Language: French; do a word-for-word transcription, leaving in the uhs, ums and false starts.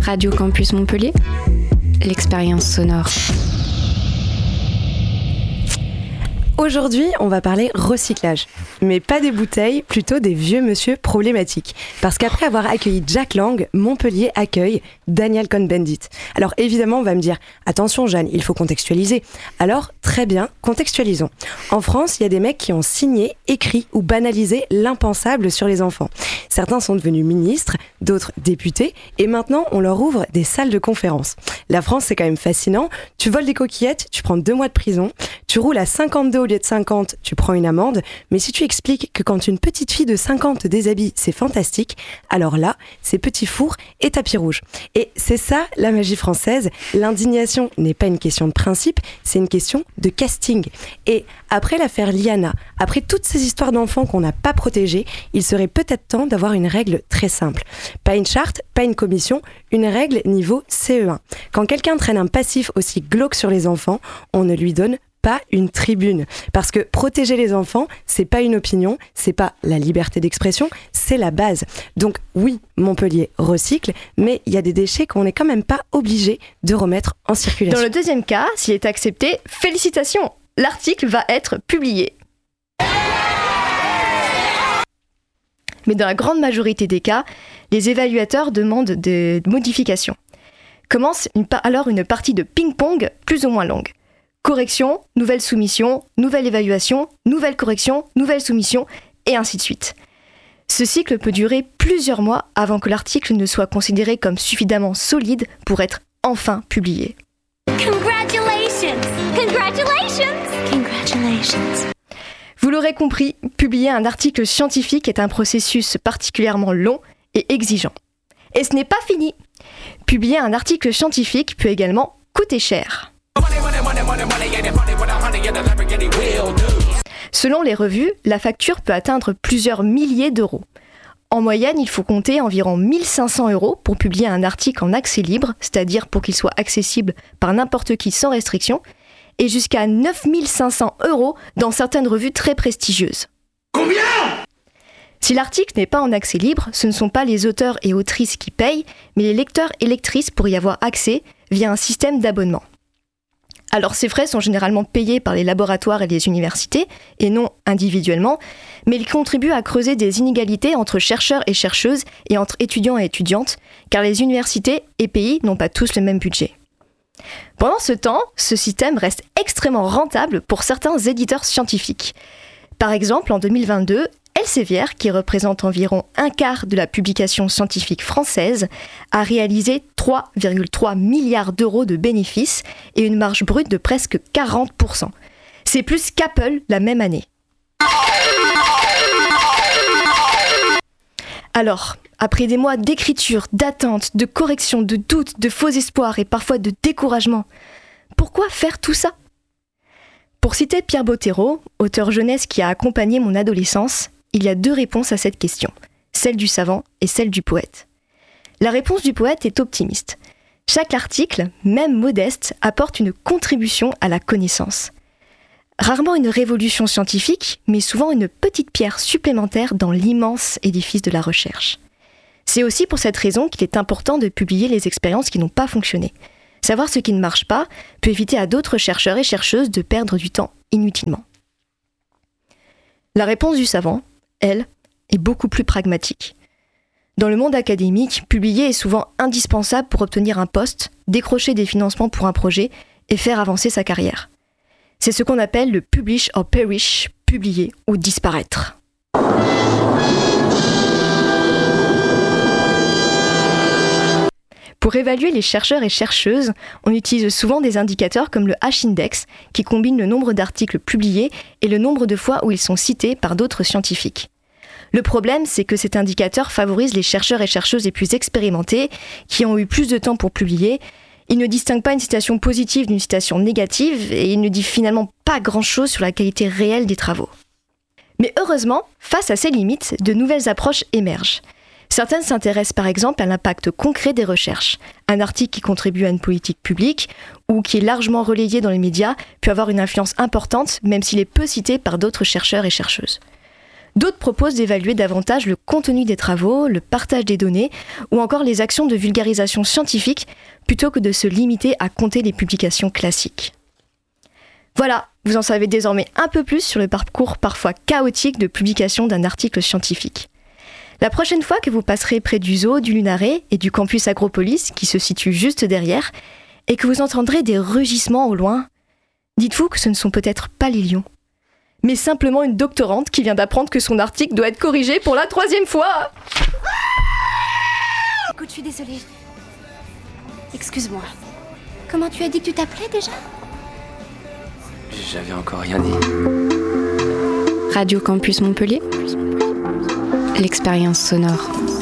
Radio Campus Montpellier, l'expérience sonore. Aujourd'hui, on va parler recyclage. Mais pas des bouteilles, plutôt des vieux monsieur problématiques. Parce qu'après avoir accueilli Jack Lang, Montpellier accueille Daniel Cohn-Bendit. Alors évidemment, on va me dire « Attention Jeanne, il faut contextualiser ». Alors, très bien, contextualisons. En France, il y a des mecs qui ont signé, écrit ou banalisé l'impensable sur les enfants. Certains sont devenus ministres, d'autres députés, et maintenant, on leur ouvre des salles de conférence. La France, c'est quand même fascinant. Tu voles des coquillettes, tu prends deux mois de prison. Tu roules à cinquante-deux au lieu de cinquante, tu prends une amende. Mais si tu expliques que quand une petite fille de cinquante te déshabille, c'est fantastique, alors là, c'est petit four et tapis rouge. Et c'est ça, la magie française. L'indignation n'est pas une question de principe, c'est une question de casting. Et après l'affaire Liana, après toutes ces histoires d'enfants qu'on n'a pas protégées, il serait peut-être temps d'avoir une règle très simple. Pas une charte, pas une commission, une règle niveau C E un. Quand quelqu'un traîne un passif aussi glauque sur les enfants, on ne lui donne pas une tribune. Parce que protéger les enfants, c'est pas une opinion, c'est pas la liberté d'expression, c'est la base. Donc oui, Montpellier recycle, mais il y a des déchets qu'on n'est quand même pas obligé de remettre en circulation. Dans le deuxième cas, s'il est accepté, félicitations, l'article va être publié. Mais dans la grande majorité des cas, les évaluateurs demandent des modifications. Commence une pa- alors une partie de ping-pong plus ou moins longue. Correction, nouvelle soumission, nouvelle évaluation, nouvelle correction, nouvelle soumission, et ainsi de suite. Ce cycle peut durer plusieurs mois avant que l'article ne soit considéré comme suffisamment solide pour être enfin publié. Congratulations! Congratulations! Congratulations! Vous l'aurez compris, publier un article scientifique est un processus particulièrement long et exigeant. Et ce n'est pas fini. Publier un article scientifique peut également coûter cher. Selon les revues, la facture peut atteindre plusieurs milliers d'euros. En moyenne, il faut compter environ mille cinq cents euros pour publier un article en accès libre, c'est-à-dire pour qu'il soit accessible par n'importe qui sans restriction, et jusqu'à neuf mille cinq cents euros dans certaines revues très prestigieuses. Combien ? Si l'article n'est pas en accès libre, ce ne sont pas les auteurs et autrices qui payent, mais les lecteurs et lectrices pour y avoir accès via un système d'abonnement. Alors ces frais sont généralement payés par les laboratoires et les universités, et non individuellement, mais ils contribuent à creuser des inégalités entre chercheurs et chercheuses et entre étudiants et étudiantes, car les universités et pays n'ont pas tous le même budget. Pendant ce temps, ce système reste extrêmement rentable pour certains éditeurs scientifiques. Par exemple, en deux mille vingt-deux, Elsevier, qui représente environ un quart de la publication scientifique française, a réalisé trois virgule trois milliards d'euros de bénéfices et une marge brute de presque quarante pour cent. C'est plus qu'Apple la même année. Alors, après des mois d'écriture, d'attente, de correction, de doutes, de faux espoirs et parfois de découragement, pourquoi faire tout ça ? Pour citer Pierre Bottero, auteur jeunesse qui a accompagné mon adolescence, il y a deux réponses à cette question, celle du savant et celle du poète. La réponse du poète est optimiste. Chaque article, même modeste, apporte une contribution à la connaissance. Rarement une révolution scientifique, mais souvent une petite pierre supplémentaire dans l'immense édifice de la recherche. C'est aussi pour cette raison qu'il est important de publier les expériences qui n'ont pas fonctionné. Savoir ce qui ne marche pas peut éviter à d'autres chercheurs et chercheuses de perdre du temps inutilement. La réponse du savant, elle, est beaucoup plus pragmatique. Dans le monde académique, publier est souvent indispensable pour obtenir un poste, décrocher des financements pour un projet et faire avancer sa carrière. C'est ce qu'on appelle le publish or perish, publier ou disparaître. Pour évaluer les chercheurs et chercheuses, on utilise souvent des indicateurs comme le H-index, qui combine le nombre d'articles publiés et le nombre de fois où ils sont cités par d'autres scientifiques. Le problème, c'est que cet indicateur favorise les chercheurs et chercheuses les plus expérimentés, qui ont eu plus de temps pour publier. Il ne distingue pas une citation positive d'une citation négative, et il ne dit finalement pas grand-chose sur la qualité réelle des travaux. Mais heureusement, face à ces limites, de nouvelles approches émergent. Certaines s'intéressent par exemple à l'impact concret des recherches. Un article qui contribue à une politique publique ou qui est largement relayé dans les médias peut avoir une influence importante, même s'il est peu cité par d'autres chercheurs et chercheuses. D'autres proposent d'évaluer davantage le contenu des travaux, le partage des données ou encore les actions de vulgarisation scientifique plutôt que de se limiter à compter les publications classiques. Voilà, vous en savez désormais un peu plus sur le parcours parfois chaotique de publication d'un article scientifique. La prochaine fois que vous passerez près du zoo du Lunaret et du campus Agropolis qui se situe juste derrière et que vous entendrez des rugissements au loin, dites-vous que ce ne sont peut-être pas les lions, mais simplement une doctorante qui vient d'apprendre que son article doit être corrigé pour la troisième fois. Écoute, je suis désolée. Excuse-moi. Comment tu as dit que tu t'appelais déjà ? J'avais encore rien dit. Radio Campus Montpellier, l'expérience sonore.